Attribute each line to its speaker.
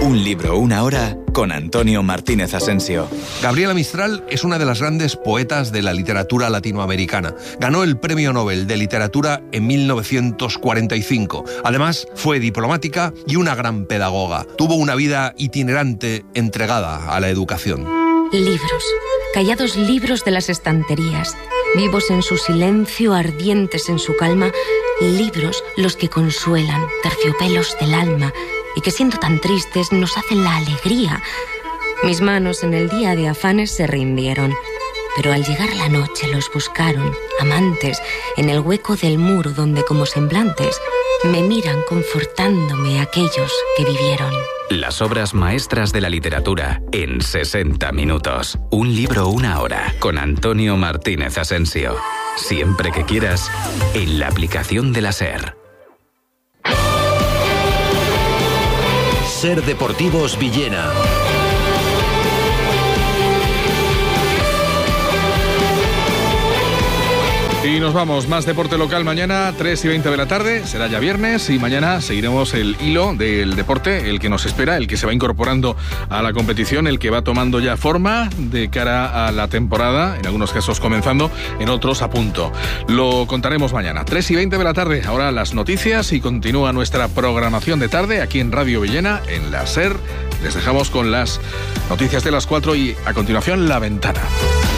Speaker 1: Un libro, una hora, con Antonio Martínez Asensio.
Speaker 2: Gabriela Mistral es una de las grandes poetas de la literatura latinoamericana. Ganó el Premio Nobel de Literatura en 1945. Además, fue diplomática y una gran pedagoga. Tuvo una vida itinerante entregada a la educación.
Speaker 3: Libros, callados libros de las estanterías, vivos en su silencio, ardientes en su calma, libros los que consuelan, terciopelos del alma, y que siendo tan tristes nos hacen la alegría. Mis manos en el día de afanes se rindieron, pero al llegar la noche los buscaron, amantes, en el hueco del muro donde como semblantes me miran confortándome aquellos que vivieron.
Speaker 4: Las obras maestras de la literatura en 60 minutos. Un libro, una hora, con Antonio Martínez Asensio. Siempre que quieras, en la aplicación de la SER.
Speaker 5: SER Deportivos Villena.
Speaker 6: Y nos vamos, más deporte local mañana, 3:20 de la tarde, será ya viernes y mañana seguiremos el hilo del deporte, el que nos espera, el que se va incorporando a la competición, el que va tomando ya forma de cara a la temporada, en algunos casos comenzando, en otros a punto. Lo contaremos mañana, 3:20 de la tarde, ahora las noticias y continúa nuestra programación de tarde aquí en Radio Villena, en la SER. Les dejamos con las noticias de las 4 y a continuación La Ventana.